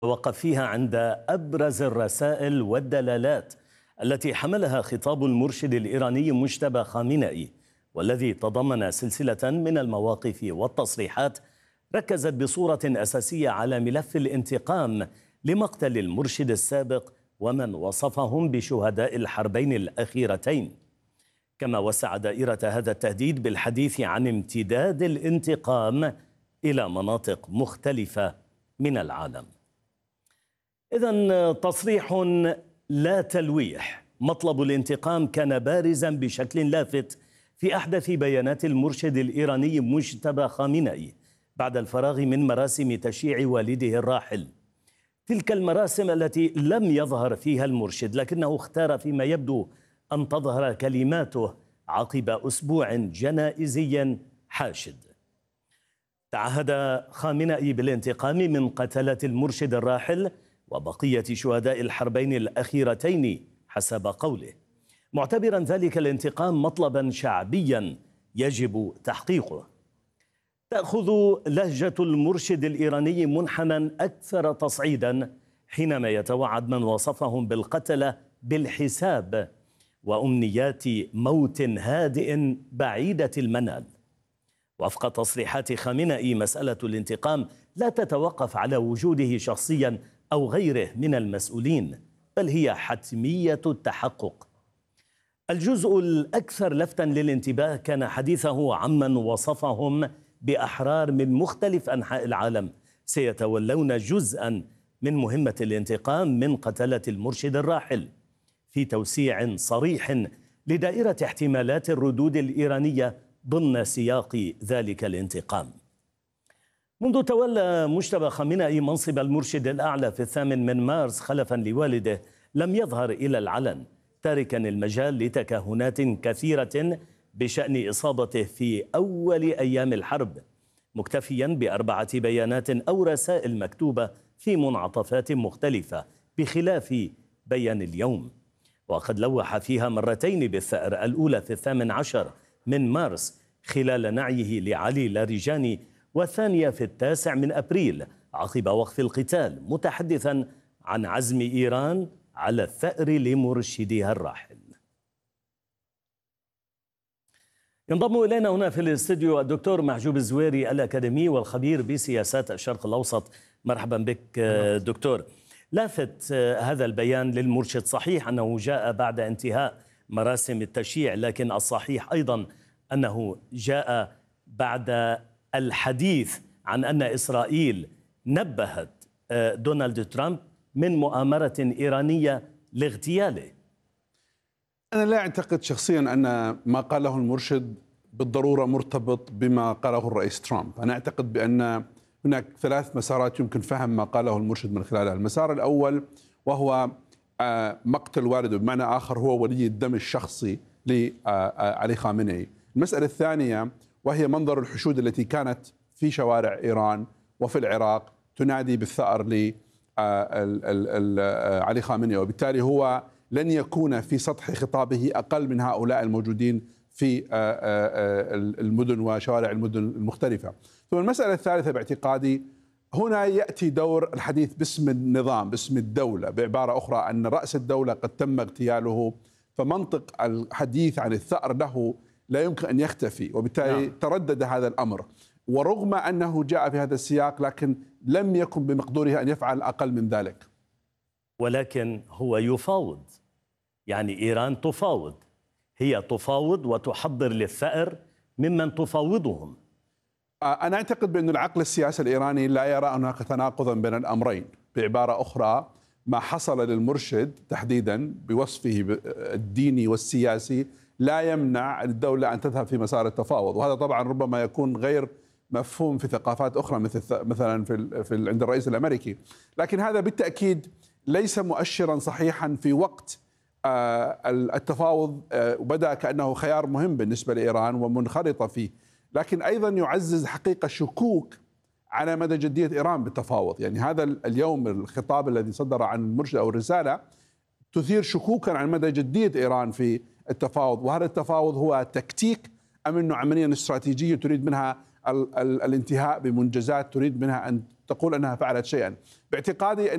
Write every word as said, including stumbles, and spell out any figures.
وقف فيها عند أبرز الرسائل والدلالات التي حملها خطاب المرشد الإيراني مجتبى خامنئي، والذي تضمن سلسلة من المواقف والتصريحات ركزت بصورة أساسية على ملف الانتقام لمقتل المرشد السابق ومن وصفهم بشهداء الحربين الأخيرتين، كما وسع دائرة هذا التهديد بالحديث عن امتداد الانتقام إلى مناطق مختلفة من العالم. إذن تصريح لا تلويح، مطلب الانتقام كان بارزا بشكل لافت في أحدث بيانات المرشد الإيراني مجتبى خامنئي بعد الفراغ من مراسم تشييع والده الراحل. تلك المراسم التي لم يظهر فيها المرشد، لكنه اختار فيما يبدو أن تظهر كلماته عقب أسبوع جنائزي حاشد. تعهد خامنئي بالانتقام من قتلة المرشد الراحل وبقية شهداء الحربين الأخيرتين حسب قوله، معتبرا ذلك الانتقام مطلبا شعبيا يجب تحقيقه. تأخذ لهجة المرشد الإيراني منحنى أكثر تصعيدا حينما يتوعد من وصفهم بالقتلة بالحساب وأمنيات موت هادئ بعيدة المنال. وفق تصريحات خامنئي، مسألة الانتقام لا تتوقف على وجوده شخصيا أو غيره من المسؤولين، بل هي حتمية التحقق. الجزء الأكثر لفتا للانتباه كان حديثه عمن وصفهم بأحرار من مختلف أنحاء العالم سيتولون جزءا من مهمة الانتقام من قتلة المرشد الراحل، في توسيع صريح لدائرة احتمالات الردود الإيرانية ضمن سياق ذلك الانتقام. منذ تولى مجتبى خامنئي منصب المرشد الأعلى في الثامن من مارس خلفا لوالده، لم يظهر إلى العلن، تاركا المجال لتكهنات كثيرة بشأن إصابته في أول أيام الحرب، مكتفيا بأربعة بيانات أو رسائل مكتوبة في منعطفات مختلفة بخلاف بيان اليوم، وقد لوح فيها مرتين بالثأر، الأولى في الثامن عشر من مارس خلال نعيه لعلي لاریجانی، والثانية في التاسع من أبريل عقب وقف القتال، متحدثا عن عزم إيران على الثأر لمرشدها الراحل. ينضم إلينا هنا في الاستوديو الدكتور محجوب الزويري الأكاديمي والخبير بسياسات الشرق الأوسط. مرحبا بك دكتور. لافت هذا البيان للمرشد، صحيح أنه جاء بعد انتهاء مراسم التشييع، لكن الصحيح أيضا أنه جاء بعد الحديث عن أن إسرائيل نبهت دونالد ترامب من مؤامرة إيرانية لاغتياله. أنا لا أعتقد شخصيا أن ما قاله المرشد بالضرورة مرتبط بما قاله الرئيس ترامب. أنا أعتقد بأن هناك ثلاث مسارات يمكن فهم ما قاله المرشد من خلالها. المسار الأول وهو مقتل والده، بمعنى آخر هو ولي الدم الشخصي لعلي خامنئي. المسألة الثانية وهي منظر الحشود التي كانت في شوارع إيران وفي العراق تنادي بالثأر لعلي خامنئي، وبالتالي هو لن يكون في سطح خطابه أقل من هؤلاء الموجودين في المدن وشوارع المدن المختلفة. ثم المسألة الثالثة باعتقادي هنا يأتي دور الحديث باسم النظام، باسم الدولة، بعبارة أخرى أن رأس الدولة قد تم اغتياله، فمنطق الحديث عن الثأر له لا يمكن أن يختفي، وبالتالي نعم. تردد هذا الأمر، ورغم أنه جاء في هذا السياق لكن لم يكن بمقدوره أن يفعل أقل من ذلك. ولكن هو يفاوض، يعني إيران تفاوض، هي تفاوض وتحضر للثأر ممن تفاوضهم. أنا أعتقد بأن العقل السياسي الإيراني لا يرى هناك تناقضا بين الأمرين. بعبارة أخرى، ما حصل للمرشد تحديدا بوصفه الديني والسياسي لا يمنع الدولة أن تذهب في مسار التفاوض، وهذا طبعا ربما يكون غير مفهوم في ثقافات أخرى مثل مثلا في في عند الرئيس الأمريكي، لكن هذا بالتأكيد ليس مؤشرا صحيحا في وقت التفاوض، وبدأ كأنه خيار مهم بالنسبة لإيران ومنخرطة فيه، لكن أيضا يعزز حقيقة شكوك على مدى جدية إيران بالتفاوض. يعني هذا اليوم الخطاب الذي صدر عن المرشد أو الرسالة تثير شكوكا عن مدى جدية إيران في التفاوض، وهذا التفاوض هو تكتيك أم أنه عملية استراتيجية تريد منها ال ال الانتهاء بمنجزات، تريد منها أن تقول أنها فعلت شيئا. باعتقادي